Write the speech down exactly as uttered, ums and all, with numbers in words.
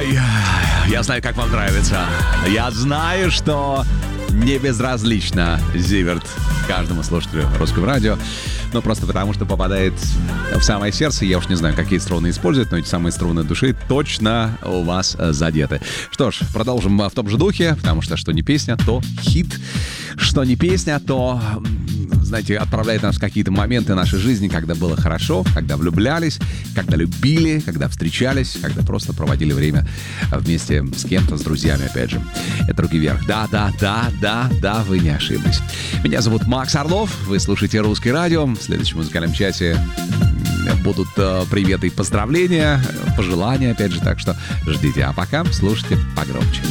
Ой, я знаю, как вам нравится. Я знаю, что не безразлично Зиверт каждому слушателю Русского радио. Ну, просто потому, что попадает в самое сердце. Я уж не знаю, какие струны используют, но эти самые струны души точно у вас задеты. Что ж, продолжим в том же духе, потому что что не песня, то хит. Что не песня, то, знаете, отправляет нас в какие-то моменты нашей жизни, когда было хорошо, когда влюблялись, когда любили, когда встречались, когда просто проводили время вместе с кем-то, с друзьями, опять же. Это «Руки вверх». Да, да, да, да, да, вы не ошиблись. Меня зовут Макс Орлов, вы слушаете «Русское радио». В следующем музыкальном часе будут э, приветы и поздравления, пожелания, опять же, так что ждите. А пока слушайте погромче.